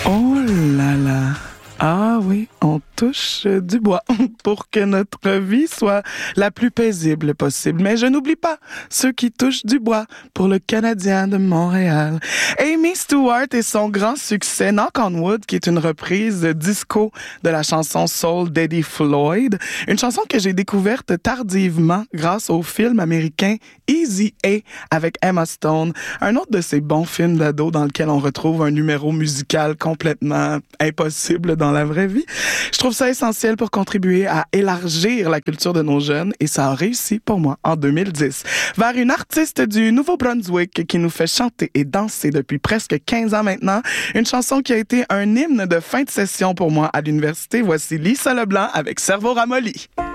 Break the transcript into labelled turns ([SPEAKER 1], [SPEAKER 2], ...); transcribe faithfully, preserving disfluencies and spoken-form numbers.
[SPEAKER 1] Oh là là. Ah oui, on touche du bois pour que notre vie soit la plus paisible possible. Mais je n'oublie pas ceux qui touchent du bois pour le Canadien de Montréal. Amy Stewart et son grand succès Knock on Wood, qui est une reprise de disco de la chanson Soul d'Eddie Floyd. Une chanson que j'ai découverte tardivement grâce au film américain Easy A avec Emma Stone. Un autre de ces bons films d'ado dans lequel on retrouve un numéro musical complètement impossible dans la vraie vie. Je trouve ça essentiel pour contribuer à élargir la culture de nos jeunes et ça a réussi pour moi en deux mille dix. Vers une artiste du Nouveau-Brunswick qui nous fait chanter et danser depuis presque quinze ans maintenant. Une chanson qui a été un hymne de fin de session pour moi à l'université. Voici Lisa Leblanc avec Cerveau ramolli.